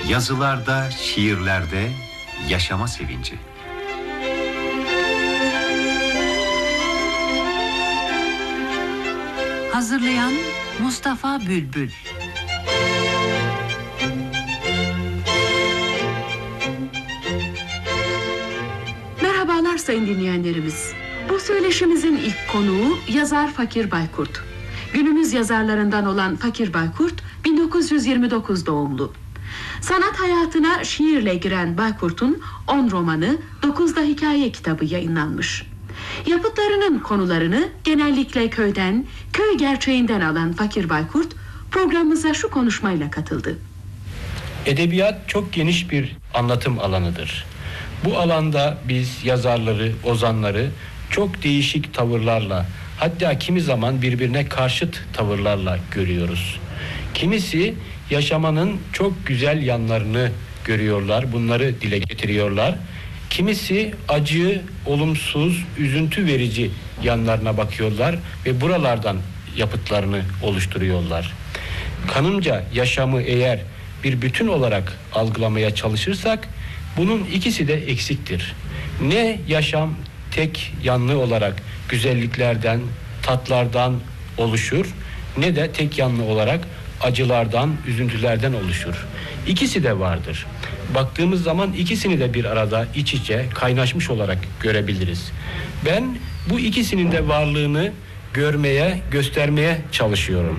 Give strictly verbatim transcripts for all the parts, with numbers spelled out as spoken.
Yazılarda, şiirlerde yaşama sevinci. Hazırlayan Mustafa Bülbül. Merhabalar sayın dinleyenlerimiz. Bu söyleşimizin ilk konuğu yazar Fakir Baykurt. Günümüz yazarlarından olan Fakir Baykurt bin dokuz yüz yirmi dokuz doğumlu. Sanat hayatına şiirle giren Baykurt'un on romanı, dokuz da hikaye kitabı yayınlanmış. Yapıtlarının konularını genellikle köyden, köy gerçeğinden alan Fakir Baykurt programımıza şu konuşmayla katıldı. Edebiyat çok geniş bir anlatım alanıdır. Bu alanda biz yazarları, ozanları çok değişik tavırlarla, hatta kimi zaman birbirine karşıt tavırlarla görüyoruz. Kimisi yaşamanın çok güzel yanlarını görüyorlar, bunları dile getiriyorlar. Kimisi acı, olumsuz, üzüntü verici yanlarına bakıyorlar ve buralardan yapıtlarını oluşturuyorlar. Kanımca yaşamı eğer bir bütün olarak algılamaya çalışırsak bunun ikisi de eksiktir. Ne yaşam tek yanlı olarak güzelliklerden, tatlardan oluşur, ne de tek yanlı olarak acılardan, üzüntülerden oluşur. İkisi de vardır. Baktığımız zaman ikisini de bir arada iç içe kaynaşmış olarak görebiliriz. Ben bu ikisinin de varlığını görmeye, göstermeye çalışıyorum.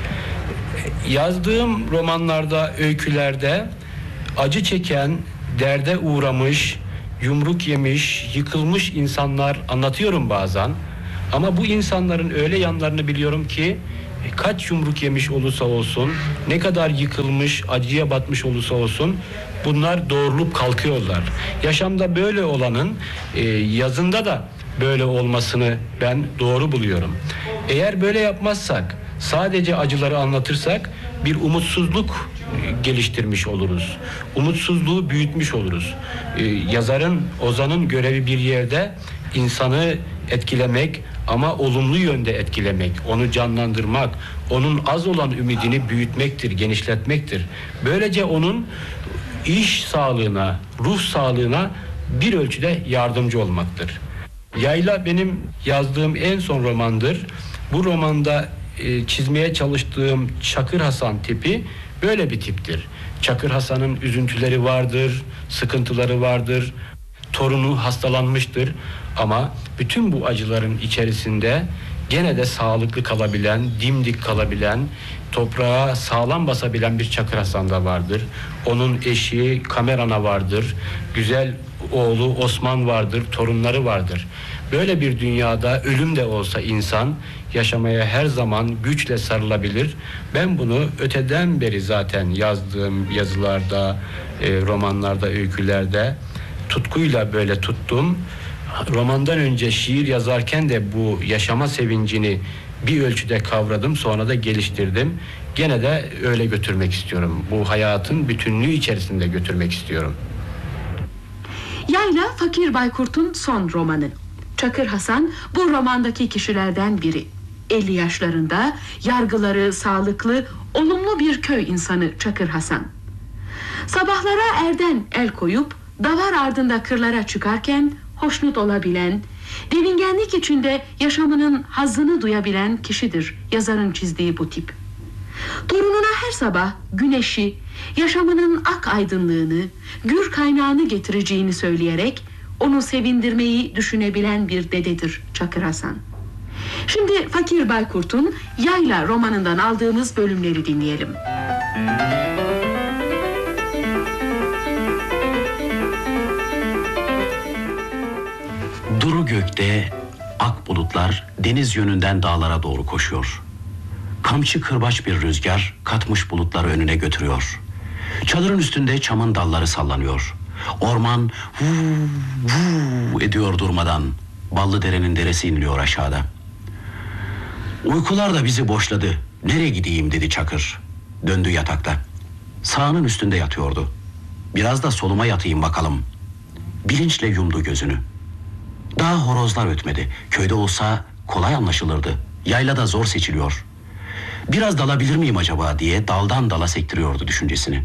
Yazdığım romanlarda, öykülerde acı çeken, derde uğramış, yumruk yemiş, yıkılmış insanlar anlatıyorum bazen. Ama bu insanların öyle yanlarını biliyorum ki kaç yumruk yemiş olursa olsun, ne kadar yıkılmış, acıya batmış olursa olsun bunlar doğrulup kalkıyorlar. Yaşamda böyle olanın e, yazında da böyle olmasını ben doğru buluyorum. Eğer böyle yapmazsak, sadece acıları anlatırsak bir umutsuzluk geliştirmiş oluruz. Umutsuzluğu büyütmüş oluruz. Ee, yazarın, ozanın görevi bir yerde insanı etkilemek ama olumlu yönde etkilemek, onu canlandırmak, onun az olan ümidini büyütmektir, genişletmektir. Böylece onun iş sağlığına, ruh sağlığına bir ölçüde yardımcı olmaktır. Yayla benim yazdığım en son romandır. Bu romanda e, çizmeye çalıştığım Çakır Hasan tipi böyle bir tiptir. Çakır Hasan'ın üzüntüleri vardır, sıkıntıları vardır, torunu hastalanmıştır ama bütün bu acıların içerisinde gene de sağlıklı kalabilen, dimdik kalabilen, toprağa sağlam basabilen bir Çakır Hasan da vardır. Onun eşi Kamerana vardır, güzel oğlu Osman vardır, torunları vardır. Böyle bir dünyada ölüm de olsa insan yaşamaya her zaman güçle sarılabilir. Ben bunu öteden beri zaten yazdığım yazılarda, e, romanlarda, öykülerde tutkuyla böyle tuttum. Romandan önce şiir yazarken de bu yaşama sevincini bir ölçüde kavradım, sonra da geliştirdim. Gene de öyle götürmek istiyorum. Bu hayatın bütünlüğü içerisinde götürmek istiyorum. Yayla Fakir Baykurt'un son romanı. Çakır Hasan bu romandaki kişilerden biri. elli yaşlarında, yargıları sağlıklı, olumlu bir köy insanı Çakır Hasan. Sabahlara erden el koyup davar ardında kırlara çıkarken hoşnut olabilen, devingenlik içinde yaşamının hazzını duyabilen kişidir yazarın çizdiği bu tip. Torununa her sabah güneşi, yaşamının ak aydınlığını, gür kaynağını getireceğini söyleyerek onu sevindirmeyi düşünebilen bir dededir Çakır Hasan. Şimdi Fakir Baykurt'un Yayla romanından aldığımız bölümleri dinleyelim. Duru gökte ak bulutlar deniz yönünden dağlara doğru koşuyor. Kamçı kırbaç bir rüzgar katmış bulutları önüne götürüyor. Çadırın üstünde çamın dalları sallanıyor. Orman vuu vuu ediyor durmadan. Ballıdere'nin deresi inliyor aşağıda. Uykular da bizi boşladı. Nereye gideyim dedi Çakır. Döndü yatakta. Sağının üstünde yatıyordu. Biraz da soluma yatayım bakalım. Bilinçle yumdu gözünü. Daha horozlar ötmedi. Köyde olsa kolay anlaşılırdı. Yaylada zor seçiliyor. Biraz dalabilir miyim acaba diye daldan dala sektiriyordu düşüncesini.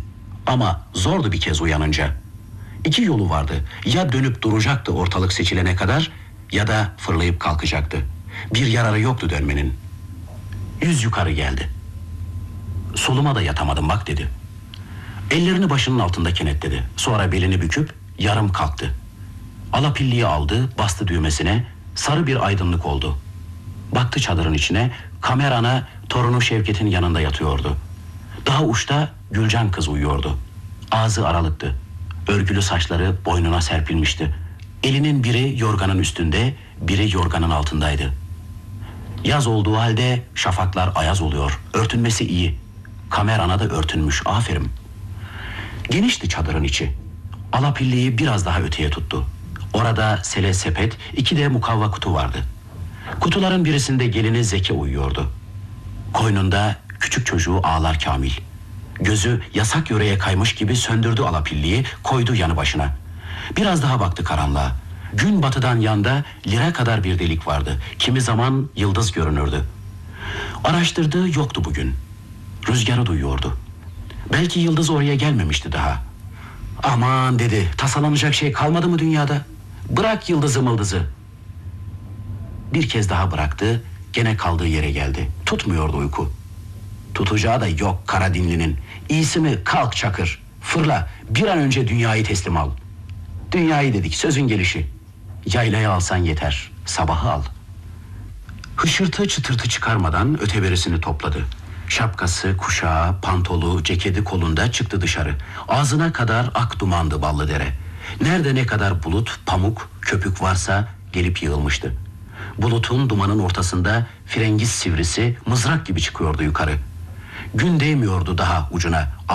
Ama zordu bir kez uyanınca. İki yolu vardı. Ya dönüp duracaktı ortalık seçilene kadar ya da fırlayıp kalkacaktı. Bir yararı yoktu dönmenin. Yüz yukarı geldi. Soluma da yatamadım bak dedi. Ellerini başının altında kenetledi. Sonra belini büküp yarım kalktı. Alapilliyi aldı, bastı düğmesine. Sarı bir aydınlık oldu. Baktı çadırın içine. Kamerana torunu Şevket'in yanında yatıyordu. Daha uçta Gülcan kız uyuyordu. Ağzı aralıktı. Örgülü saçları boynuna serpilmişti. Elinin biri yorganın üstünde, biri yorganın altındaydı. Yaz olduğu halde şafaklar ayaz oluyor. Örtünmesi iyi. Kamerana da örtünmüş, aferin. Genişti çadırın içi. Alapilliyi biraz daha öteye tuttu. Orada sele sepet, iki de mukavva kutu vardı. Kutuların birisinde gelini Zeki uyuyordu. Koynunda küçük çocuğu ağlar Kamil. Gözü yasak yöreye kaymış gibi söndürdü alapilliyi, koydu yanı başına. Biraz daha baktı karanlığa. Gün batıdan yanda lira kadar bir delik vardı. Kimi zaman yıldız görünürdü. Araştırdığı yoktu bugün. Rüzgarı duyuyordu. Belki yıldız oraya gelmemişti daha. Aman dedi, tasalanacak şey kalmadı mı dünyada? Bırak yıldızı mıldızı. Bir kez daha bıraktı, gene kaldığı yere geldi. Tutmuyordu uyku. Tutacağı da yok kara dinlinin. İyisi mi kalk Çakır, fırla, bir an önce dünyayı teslim al. Dünyayı dedik, sözün gelişi. Yaylaya alsan yeter, sabahı al. Hışırtı çıtırtı çıkarmadan öteberisini topladı. Şapkası, kuşağı, pantolu, ceketi kolunda çıktı dışarı. Ağzına kadar ak dumandı ballı dere. Nerede ne kadar bulut, pamuk, köpük varsa gelip yığılmıştı. Bulutun dumanın ortasında frengiz sivrisi mızrak gibi çıkıyordu yukarı. Gün değmiyordu daha ucuna.